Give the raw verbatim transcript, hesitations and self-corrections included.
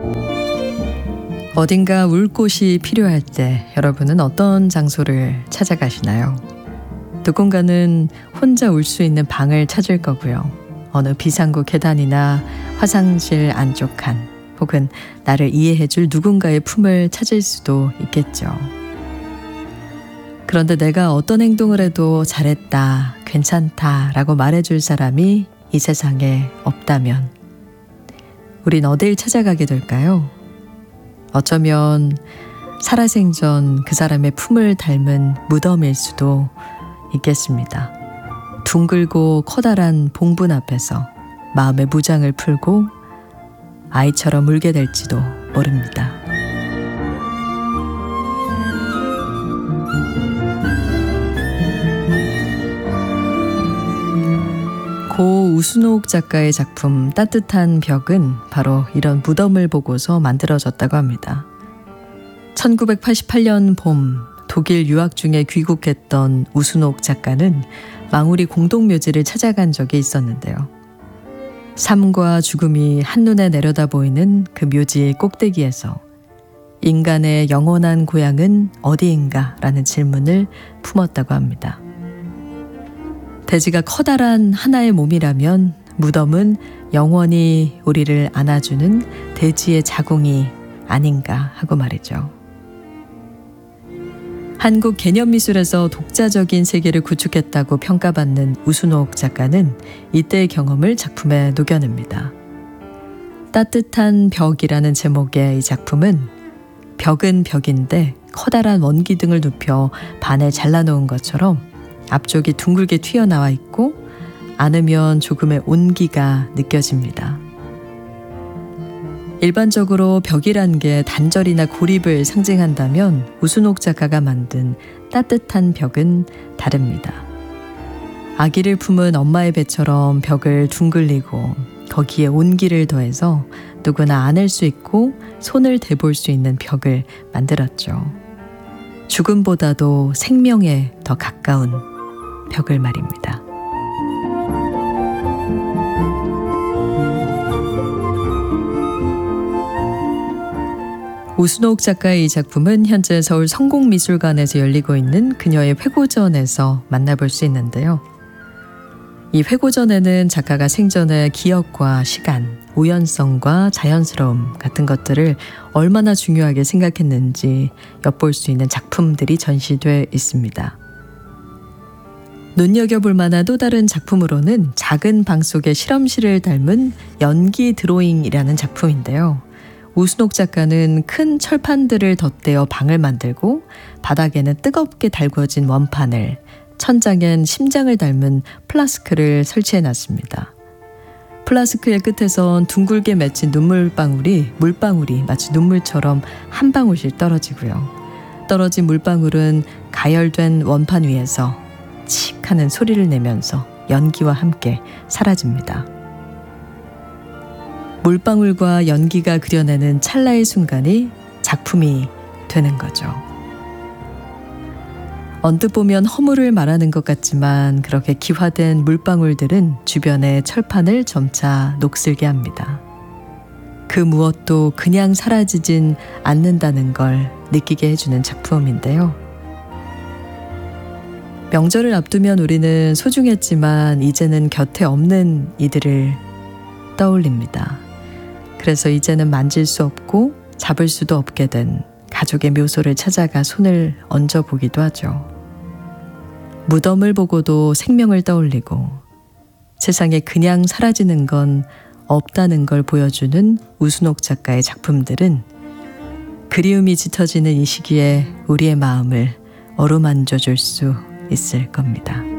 어딘가 울 곳이 필요할 때 여러분은 어떤 장소를 찾아가시나요? 누군가는 혼자 울 수 있는 방을 찾을 거고요. 어느 비상구 계단이나 화장실 안쪽 칸, 혹은 나를 이해해줄 누군가의 품을 찾을 수도 있겠죠. 그런데 내가 어떤 행동을 해도 잘했다, 괜찮다 라고 말해줄 사람이 이 세상에 없다면 우린 어딜 찾아가게 될까요? 어쩌면 살아생전 그 사람의 품을 닮은 무덤일 수도 있겠습니다. 둥글고 커다란 봉분 앞에서 마음의 무장을 풀고 아이처럼 울게 될지도 모릅니다. 고 우순옥 작가의 작품 따뜻한 벽은 바로 이런 무덤을 보고서 만들어졌다고 합니다. 천구백팔십팔 년 봄 독일 유학 중에 귀국했던 우순옥 작가는 망우리 공동묘지를 찾아간 적이 있었는데요. 삶과 죽음이 한눈에 내려다 보이는 그 묘지의 꼭대기에서 인간의 영원한 고향은 어디인가? 라는 질문을 품었다고 합니다. 대지가 커다란 하나의 몸이라면 무덤은 영원히 우리를 안아주는 대지의 자궁이 아닌가 하고 말이죠. 한국 개념미술에서 독자적인 세계를 구축했다고 평가받는 우순옥 작가는 이때의 경험을 작품에 녹여냅니다. 따뜻한 벽이라는 제목의 이 작품은 벽은 벽인데 커다란 원기둥을 눕혀 반을 잘라놓은 것처럼 앞쪽이 둥글게 튀어나와 있고 안으면 조금의 온기가 느껴집니다. 일반적으로 벽이란 게 단절이나 고립을 상징한다면 우순옥 작가가 만든 따뜻한 벽은 다릅니다. 아기를 품은 엄마의 배처럼 벽을 둥글리고 거기에 온기를 더해서 누구나 안을 수 있고 손을 대볼 수 있는 벽을 만들었죠. 죽음보다도 생명에 더 가까운 벽을 말입니다. 우순옥 작가의 이 작품은 현재 서울 성공미술관에서 열리고 있는 그녀의 회고전에서 만나볼 수 있는데요. 이 회고전에는 작가가 생전의 기억과 시간, 우연성과 자연스러움 같은 것들을 얼마나 중요하게 생각했는지 엿볼 수 있는 작품들이 전시돼 있습니다. 눈여겨볼 만한 또 다른 작품으로는 작은 방 속의 실험실을 닮은 연기 드로잉이라는 작품인데요. 우순옥 작가는 큰 철판들을 덧대어 방을 만들고 바닥에는 뜨겁게 달구어진 원판을, 천장엔 심장을 닮은 플라스크를 설치해놨습니다. 플라스크의 끝에선 둥글게 맺힌 눈물방울이 물방울이 마치 눈물처럼 한 방울씩 떨어지고요. 떨어진 물방울은 가열된 원판 위에서 칙 하는 소리를 내면서 연기와 함께 사라집니다. 물방울과 연기가 그려내는 찰나의 순간이 작품이 되는 거죠. 언뜻 보면 허물을 말하는 것 같지만 그렇게 기화된 물방울들은 주변의 철판을 점차 녹슬게 합니다. 그 무엇도 그냥 사라지진 않는다는 걸 느끼게 해주는 작품인데요. 명절을 앞두면 우리는 소중했지만 이제는 곁에 없는 이들을 떠올립니다. 그래서 이제는 만질 수 없고 잡을 수도 없게 된 가족의 묘소를 찾아가 손을 얹어보기도 하죠. 무덤을 보고도 생명을 떠올리고 세상에 그냥 사라지는 건 없다는 걸 보여주는 우순옥 작가의 작품들은 그리움이 짙어지는 이 시기에 우리의 마음을 어루만져 줄 수 있을 겁니다.